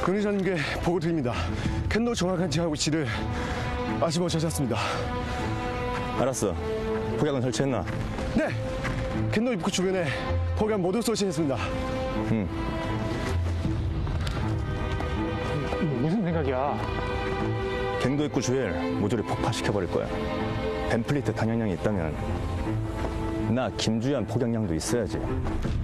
변호사님께 보고 드립니다. 캔노 정확한 지하 위치를 아시고 찾았습니다. 알았어. 폭약은 설치했나? 네! 캔노 입구 주변에 폭약 모두 설치했습니다. 무슨 생각이야? 갱도 입구 주위를 모조리 폭파시켜버릴 거야. 벤플리트 탄약량이 있다면 나 김주현 폭약량도 있어야지.